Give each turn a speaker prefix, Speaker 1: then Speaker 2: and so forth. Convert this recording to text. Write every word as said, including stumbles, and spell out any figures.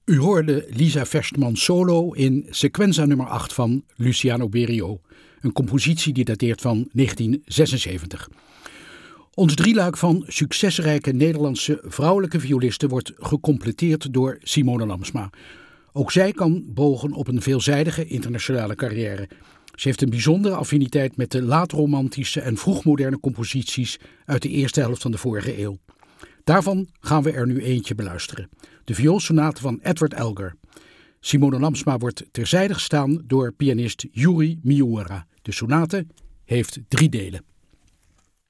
Speaker 1: U hoorde Lisa Verstman solo in sequenza nummer acht van Luciano Berio. Een compositie die dateert van negentien zesenzeventig. Ons drieluik van succesrijke Nederlandse vrouwelijke violisten wordt gecompleteerd door Simone Lamsma. Ook zij kan bogen op een veelzijdige internationale carrière. Ze heeft een bijzondere affiniteit met de laatromantische en vroegmoderne composities uit de eerste helft van de vorige eeuw. Daarvan gaan we er nu eentje beluisteren. De vioolsonate van Edward Elgar. Simone Lamsma wordt terzijde gestaan door pianist Yuri Miura. De sonate heeft drie delen.